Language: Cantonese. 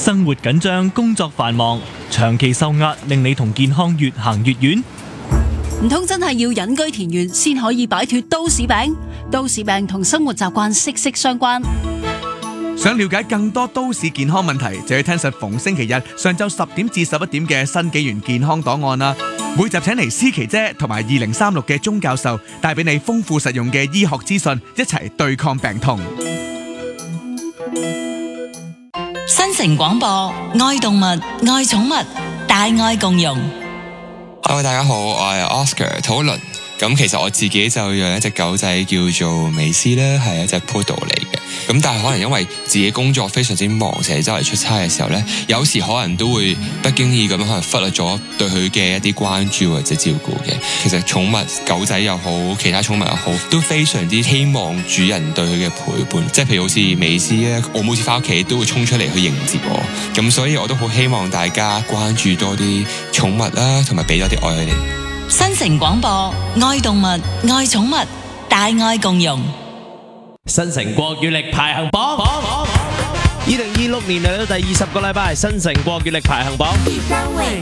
生活緊張，工作繁忙，長期受壓，令你同健康越行越遠。 唔通真係要隱居田園先可以擺脫都市病？都市病同生活習慣息息相關。 想了解更多都市健康問題，就要聽實逢星期日上晝10點至11點嘅新紀元健康檔案啦。每集請嚟思琪姐同埋2036嘅鐘教授，帶俾你豐富實用嘅醫學資訊，一齊對抗病痛。 新城廣播，愛動物，愛寵物，大愛共融。 Hello， 大家好，我係 Oscar 討論。咁其實我自己就養一隻狗仔叫做美斯啦，係一隻 Poodle 嚟嘅。咁但係可能因為自己工作非常之忙，成日周圍出差嘅時候呢，有時可能都會不經意咁樣可能忽略咗對佢嘅一啲關注或者照顧嘅。其實寵物狗仔又好，其他寵物又好，都非常之希望主人對佢嘅陪伴。即係譬如好似美斯咧，我每次翻屋企都會衝出嚟去迎接我。咁所以我都好希望大家關注多啲寵物啦，同埋俾多啲愛佢哋。 新城廣播，愛動物，愛寵物，大愛共融。 新城國語力排行榜，2026年嚟到第20個禮拜，新城國語力排行榜。